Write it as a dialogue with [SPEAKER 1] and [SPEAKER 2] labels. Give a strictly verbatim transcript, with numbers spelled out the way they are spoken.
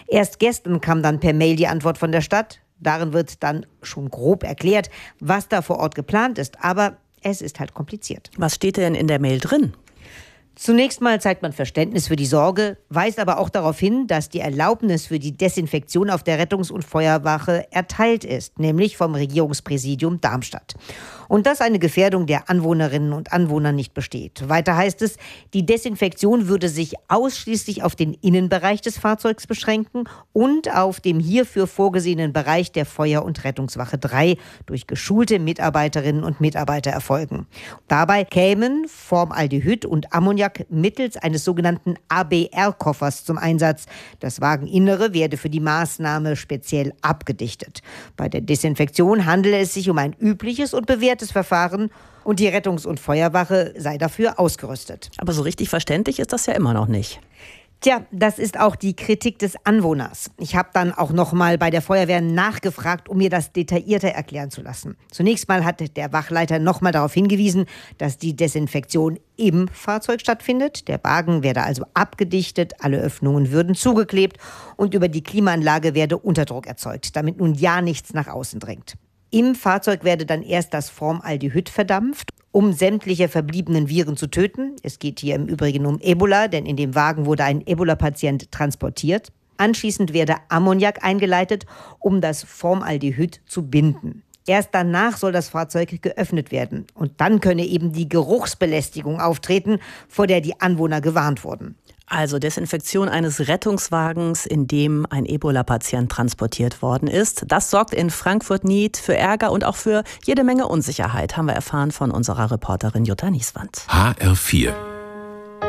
[SPEAKER 1] Erst gestern kam dann per Mail die Antwort von der Stadt. Darin wird dann schon grob erklärt, was da vor Ort geplant ist. Aber es ist halt kompliziert.
[SPEAKER 2] Was steht denn in der Mail drin?
[SPEAKER 1] Zunächst mal zeigt man Verständnis für die Sorge, weist aber auch darauf hin, dass die Erlaubnis für die Desinfektion auf der Rettungs- und Feuerwache erteilt ist, nämlich vom Regierungspräsidium Darmstadt. Und dass eine Gefährdung der Anwohnerinnen und Anwohner nicht besteht. Weiter heißt es, die Desinfektion würde sich ausschließlich auf den Innenbereich des Fahrzeugs beschränken und auf dem hierfür vorgesehenen Bereich der Feuer- und Rettungswache drei durch geschulte Mitarbeiterinnen und Mitarbeiter erfolgen. Dabei kämen Formaldehyd und Ammoniak mittels eines sogenannten A B R-Koffers zum Einsatz. Das Wageninnere werde für die Maßnahme speziell abgedichtet. Bei der Desinfektion handele es sich um ein übliches und bewährtes Verfahren und die Rettungs- und Feuerwache sei dafür ausgerüstet.
[SPEAKER 2] Aber so richtig verständlich ist das ja immer noch nicht.
[SPEAKER 1] Tja, das ist auch die Kritik des Anwohners. Ich habe dann auch noch mal bei der Feuerwehr nachgefragt, um mir das detaillierter erklären zu lassen. Zunächst mal hat der Wachleiter noch mal darauf hingewiesen, dass die Desinfektion im Fahrzeug stattfindet. Der Wagen werde also abgedichtet, alle Öffnungen würden zugeklebt und über die Klimaanlage werde Unterdruck erzeugt, damit nun ja nichts nach außen dringt. Im Fahrzeug werde dann erst das Formaldehyd verdampft, um sämtliche verbliebenen Viren zu töten. Es geht hier im Übrigen um Ebola, denn in dem Wagen wurde ein Ebola-Patient transportiert. Anschließend werde Ammoniak eingeleitet, um das Formaldehyd zu binden. Erst danach soll das Fahrzeug geöffnet werden. Und dann könne eben die Geruchsbelästigung auftreten, vor der die Anwohner gewarnt wurden.
[SPEAKER 2] Also Desinfektion eines Rettungswagens, in dem ein Ebola-Patient transportiert worden ist. Das sorgt in Frankfurt-Nied für Ärger und auch für jede Menge Unsicherheit, haben wir erfahren von unserer Reporterin Jutta Nieswand.
[SPEAKER 3] H R vier